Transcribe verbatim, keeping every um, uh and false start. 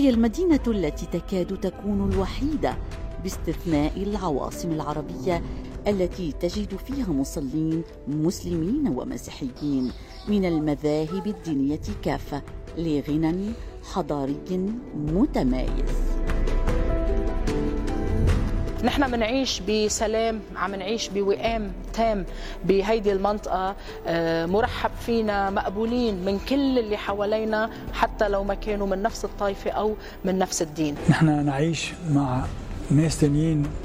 هي المدينة التي تكاد تكون الوحيدة باستثناء العواصم العربية التي تجد فيها مصلين مسلمين ومسيحيين من المذاهب الدينية كافة لغنى حضاري متمايز. نحن منعيش بسلام، عم نعيش بوئام تام بهيدي المنطقة، مرحب فينا، مقبولين من كل اللي حوالينا حتى لو ما كانوا من نفس الطائفة أو من نفس الدين. نحن نعيش مع ناس تانيين